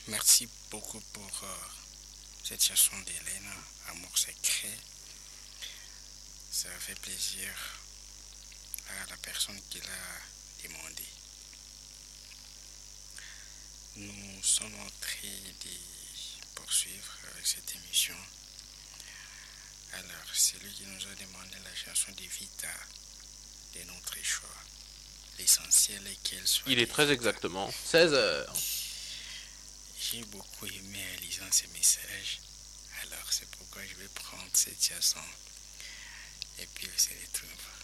Merci beaucoup pour cette chanson d'Hélène, Amour secret. Ça fait plaisir à la personne qui l'a demandé. Nous sommes en train de poursuivre avec cette émission. Alors, c'est lui qui nous a demandé la chanson de Vita, de notre choix. L'essentiel est qu'elle soit. Il est très exactement 16h. J'ai beaucoup aimé en lisant ces messages. Alors, c'est pourquoi je vais prendre cette chanson et puis on se retrouve.